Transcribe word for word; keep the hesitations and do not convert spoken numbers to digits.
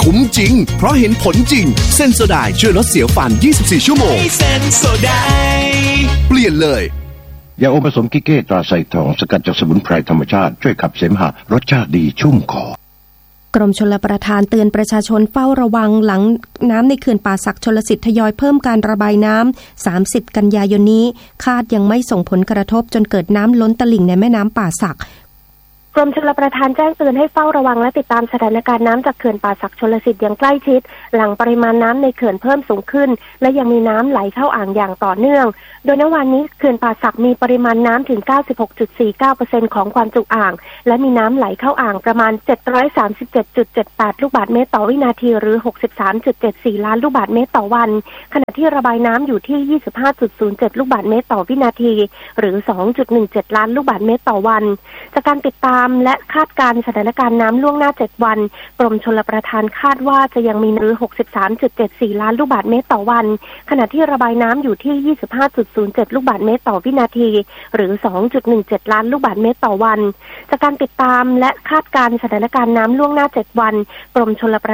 คุ้มจริงเพราะเห็นผลจริงเซนโซไดน์ช่วยลดเสียวฟันยี่สิบสี่ชั่วโมงเซนโซไดน์เปลี่ยนเลยยาอมผสมกิเก้ตราไซทองสกัดจากสมุนไพรธรรมชาติช่วยขับเสมหะรสชาติดีชุ่มคอกรมชลประทานเตือนประชาชนเฝ้าระวังหลังน้ำในเขื่อนป่าสักชลสิทธิ์ทยอยเพิ่มการระบายน้ำสามสิบกันยายนนี้คาดยังไม่ส่งผลกระทบจนเกิดน้ำล้นตลิ่งในแม่น้ำป่าสักกรมชลประทานแจ้งเตือนให้เฝ้าระวังและติดตามสถานการณ์น้ำจากเขื่อนป่าสักชลสิทธิ์อย่างใกล้ชิดหลังปริมาณน้ำในเขื่อนเพิ่มสูงขึ้นและยังมีน้ำไหลเข้าอ่างอย่างต่อเนื่องโดยณวันนี้เขื่อนป่าสักมีปริมาณน้ำถึง เก้าสิบหกจุดสี่เก้าเปอร์เซ็นต์ ของความจุอ่างและมีน้ำไหลเข้าอ่างประมาณ เจ็ดร้อยสามสิบเจ็ดจุดเจ็ดแปด ลูกบาศก์เมตรต่อวินาทีหรือ หกสิบสามจุดเจ็ดสี่ ล้านลูกบาศก์เมตรต่อวันขณะที่ระบายน้ำอยู่ที่ ยี่สิบห้าจุดศูนย์เจ็ด ลูกบาศก์เมตรต่อวินาทีหรือ สองจุดหนึ่งเจ็ด ล้านลูกบาศก์เมตรต่อวันจากการติดตามและคาดการสถานการณ์น้ำล่วงหน้าเจ็ดวันกรมชลประทานคาดว่าจะยังมีน้ำ หกสิบสามจุดเจ็ดสี่ ล้านลูกบาศก์เมตรต่อวันขณะที่ระบายน้ำอยู่ที่ ยี่สิบห้าจุดศูนย์เจ็ด ลูกบาศก์เมตรต่อวินาทีหรือ สองจุดหนึ่งเจ็ด ล้านลูกบาศก์เมตรต่อวันจากการติดตามและคาดการสถานการณ์น้ำล่วงหน้าเจ็ดวันกรมชลประ